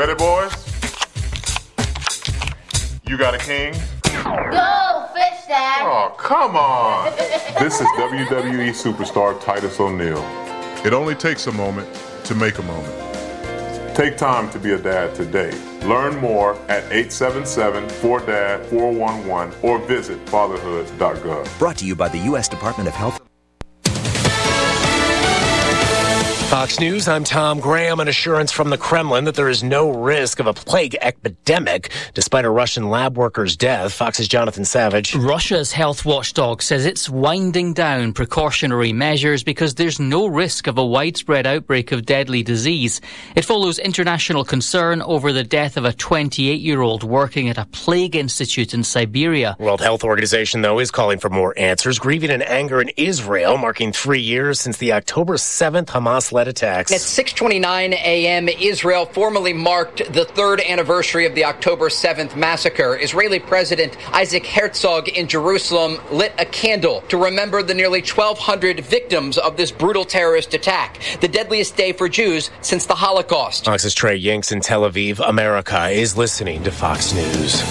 ready, boys? You got a king? Go, fish, Dad! Oh, come on! This is WWE superstar Titus O'Neil. It only takes a moment to make a moment. Take time to be a dad today. Learn more at 877-4DAD-411 or visit fatherhood.gov. Brought to you by the U.S. Department of Health. Fox News, I'm Tom Graham. An assurance from the Kremlin that there is no risk of a plague epidemic despite a Russian lab worker's death. Fox's Jonathan Savage. Russia's health watchdog says it's winding down precautionary measures because there's no risk of a widespread outbreak of deadly disease. It follows international concern over the death of a 28-year-old working at a plague institute in Siberia. World Health Organization, though, is calling for more answers, grieving in anger in Israel, marking 3 years since the October 7th Hamas-led attacks. At 6:29 a.m., Israel formally marked the third anniversary of the October 7th massacre. Israeli President Isaac Herzog in Jerusalem lit a candle to remember the nearly 1,200 victims of this brutal terrorist attack, the deadliest day for Jews since the Holocaust. Fox's Trey Yinks in Tel Aviv, America is listening to Fox News.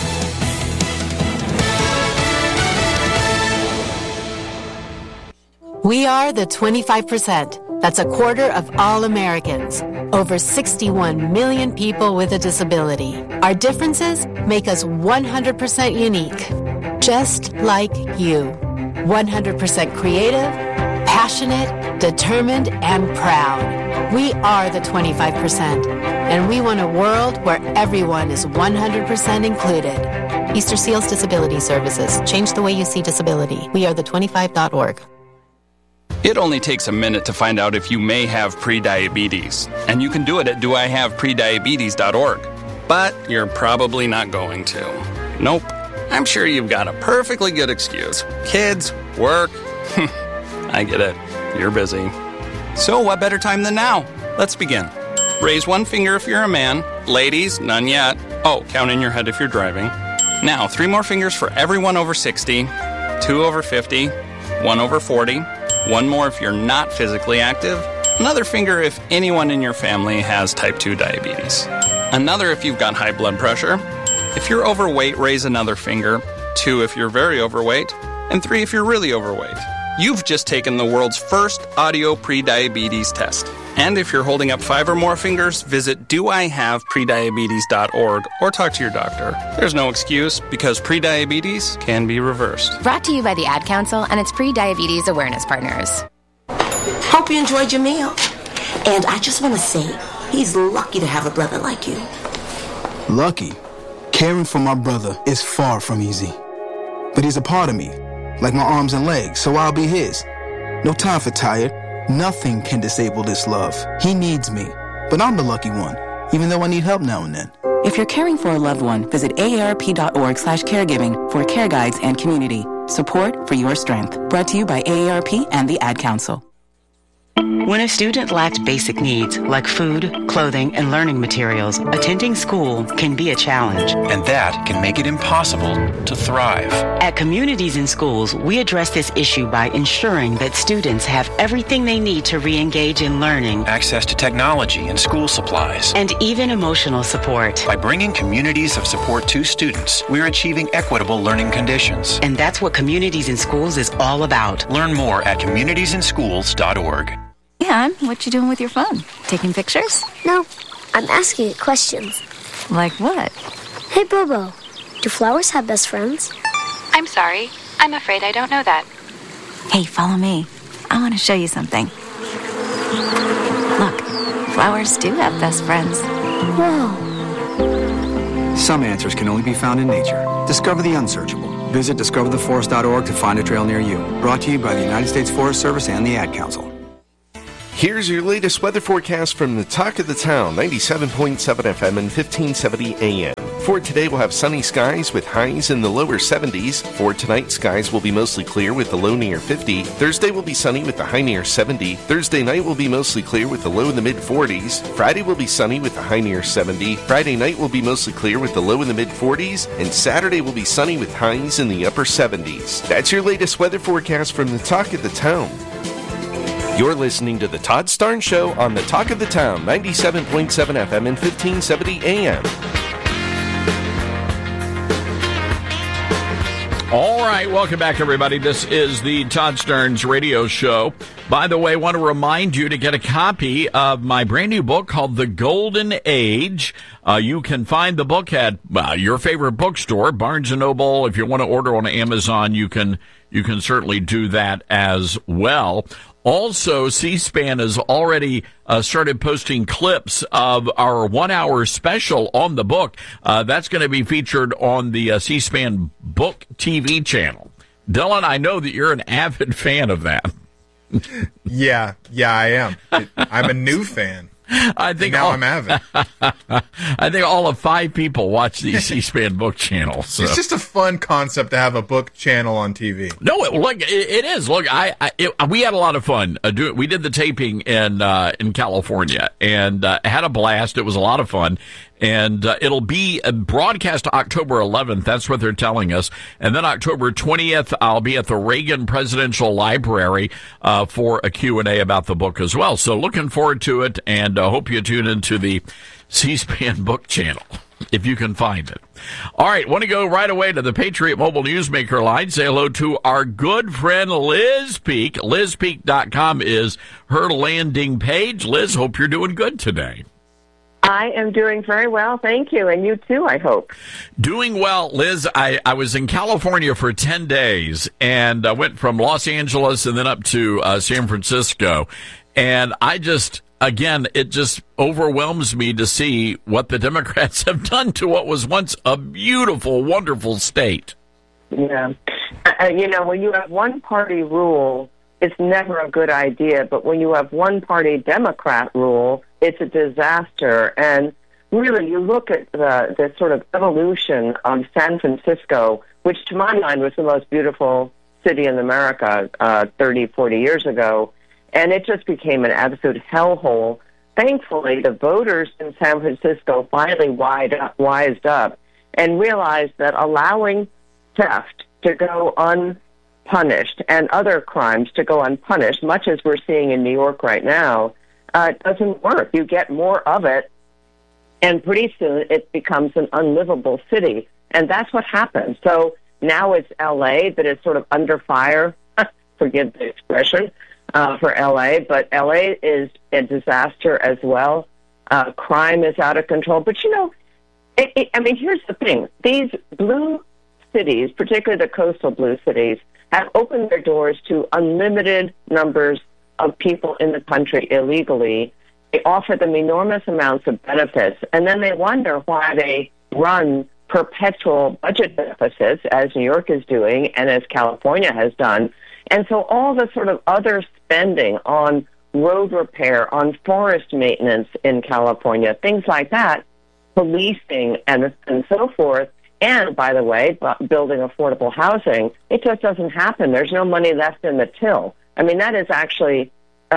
We are the 25%. That's a quarter of all Americans. Over 61 million people with a disability. Our differences make us 100% unique. Just like you. 100% creative, passionate, determined, and proud. We are the 25%. And we want a world where everyone is 100% included. Easter Seals Disability Services. Change the way you see disability. We are the25.org. It only takes a minute to find out if you may have prediabetes, and you can do it at doihaveprediabetes.org. But you're probably not going to. Nope. I'm sure you've got a perfectly good excuse. Kids, work. I get it. You're busy. So what better time than now? Let's begin. Raise one finger if you're a man. Ladies, none yet. Oh, count in your head if you're driving. Now, 3 more fingers for everyone over 60, 2 over 50, 1 over 40, 1 more if you're not physically active, another finger if anyone in your family has type 2 diabetes, another if you've got high blood pressure. If you're overweight, raise another finger, 2 if you're very overweight, and 3 if you're really overweight. You've just taken the world's first audio prediabetes test. And if you're holding up 5 or more fingers, visit doihaveprediabetes.org or talk to your doctor. There's no excuse because prediabetes can be reversed. Brought to you by the Ad Council and its pre-diabetes awareness partners. Hope you enjoyed your meal. And I just want to say, he's lucky to have a brother like you. Lucky? Caring for my brother is far from easy. But he's a part of me, like my arms and legs, so I'll be his. No time for tired. Nothing can disable this love. He needs me, but I'm the lucky one, even though I need help now and then. If you're caring for a loved one, visit aarp.org/caregiving for care guides and community support for your strength. Brought to you by AARP and the Ad Council. When a student lacks basic needs like food, clothing, and learning materials, attending school can be a challenge. And that can make it impossible to thrive. At Communities in Schools, we address this issue by ensuring that students have everything they need to re-engage in learning, access to technology and school supplies, and even emotional support. By bringing communities of support to students, we're achieving equitable learning conditions. And that's what Communities in Schools is all about. Learn more at communitiesinschools.org. Yeah, what you doing with your phone? Taking pictures? No, I'm asking it questions. Like what? Hey, Bobo, do flowers have best friends? I'm sorry. I'm afraid I don't know that. Hey, follow me. I want to show you something. Look, flowers do have best friends. Whoa. Some answers can only be found in nature. Discover the unsearchable. Visit discovertheforest.org to find a trail near you. Brought to you by the United States Forest Service and the Ad Council. Here's your latest weather forecast from the Talk of the Town, 97.7 FM and 1570 AM. For today, we'll have sunny skies with highs in the lower 70s. For tonight, skies will be mostly clear with the low near 50. Thursday will be sunny with the high near 70. Thursday night will be mostly clear with the low in the mid-40s. Friday will be sunny with the high near 70. Friday night will be mostly clear with the low in the mid-40s. And Saturday will be sunny with highs in the upper 70s. That's your latest weather forecast from the Talk of the Town. You're listening to The Todd Starnes Show on the Talk of the Town, 97.7 FM and 1570 AM. All right, welcome back, everybody. This is the Todd Starnes Radio Show. By the way, I want to remind you to get a copy of my brand new book called The Golden Age. You can find the book at your favorite bookstore, Barnes & Noble. If you want to order on Amazon, you can certainly do that as well. Also, C-SPAN has already started posting clips of our 1-hour special on the book. That's going to be featured on the C-SPAN Book TV channel. Dylan, I know that you're an avid fan of that. Yeah, I am. I'm a new fan. I think I'm avid. I think all of 5 people watch the C-SPAN book channel. So. It's just a fun concept to have a book channel on TV. No, it is. Look, we had a lot of fun. We did the taping in California and had a blast. It was a lot of fun. And it'll be broadcast October 11th. That's what they're telling us. And then October 20th, I'll be at the Reagan Presidential Library for a Q&A about the book as well. So looking forward to it, and hope you tune into the C-SPAN book channel, if you can find it. All right, want to go right away to the Patriot Mobile Newsmaker line. Say hello to our good friend Liz Peek. LizPeek.com is her landing page. Liz, hope you're doing good today. I am doing very well, thank you, and you too, I hope. Doing well, Liz. I was in California for 10 days, and I went from Los Angeles and then up to San Francisco, and it just overwhelms me to see what the Democrats have done to what was once a beautiful, wonderful state. Yeah. When you have one-party rule, it's never a good idea, but when you have one-party Democrat rule, it's a disaster. And really, you look at the sort of evolution of San Francisco, which to my mind was the most beautiful city in America 30, 40 years ago, and it just became an absolute hellhole. Thankfully, the voters in San Francisco finally wised up and realized that allowing theft to go unpunished and other crimes to go unpunished, much as we're seeing in New York right now, it doesn't work. You get more of it, and pretty soon it becomes an unlivable city. And that's what happened. So now it's L.A. that is sort of under fire, forgive the expression, for L.A., but L.A. is a disaster as well. Crime is out of control. But, here's the thing. These blue cities, particularly the coastal blue cities, have opened their doors to unlimited numbers of people in the country illegally. They offer them enormous amounts of benefits, and then they wonder why they run perpetual budget deficits, as New York is doing and as California has done. And so all the sort of other spending on road repair, on forest maintenance in California, things like that, policing and so forth, and, by the way, building affordable housing, it just doesn't happen. There's no money left in the till. I mean, that is actually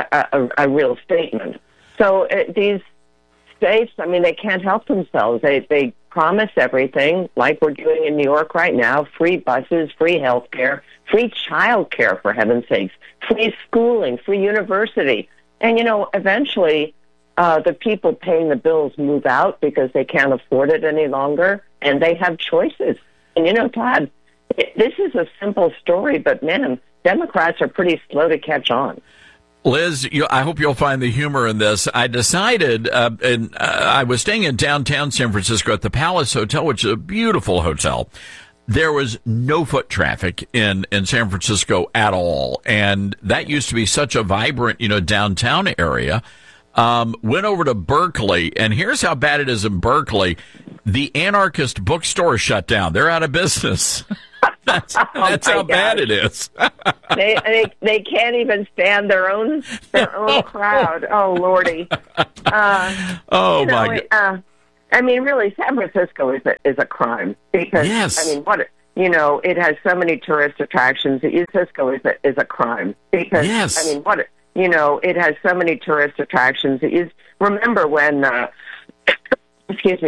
a real statement. So these states, they can't help themselves. They promise everything, like we're doing in New York right now, free buses, free health care, free child care, for heaven's sakes, free schooling, free university. And, eventually the people paying the bills move out because they can't afford it any longer, and they have choices. And, Todd, this is a simple story, but, man, Democrats are pretty slow to catch on. Liz, I hope you'll find the humor in this. I decided, and I was staying in downtown San Francisco at the Palace Hotel, which is a beautiful hotel. There was no foot traffic in San Francisco at all, and that used to be such a vibrant, downtown area. Went over to Berkeley, and here's how bad it is in Berkeley. The anarchist bookstore shut down. They're out of business. That's how bad it is. they can't even stand their own crowd. Oh, Lordy. My God. Really, San Francisco is a crime because yes. It has so many tourist attractions. Cisco is a crime because yes. It has so many tourist attractions. Remember when excuse me.